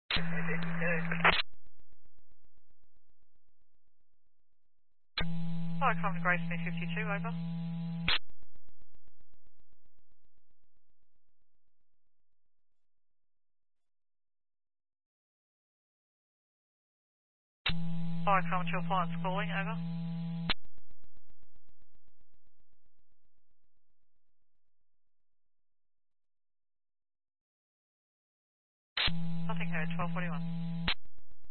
Hi, Common Grace, Smith 52, over. Hi, Common to Appliance calling, over. Nothing heard, 1241.